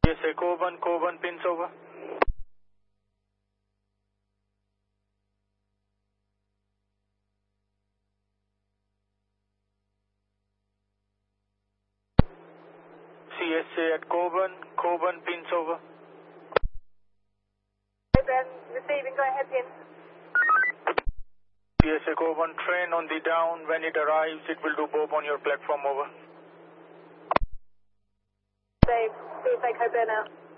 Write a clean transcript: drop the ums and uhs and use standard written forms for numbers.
PSA Coburn, pins over. CSA at Coburn, pins over. Coburn, receiving, go ahead, pin. PSA Coburn, train on the down. When it arrives, it will do bob on your platform, over. Dave, PSA Coburn out.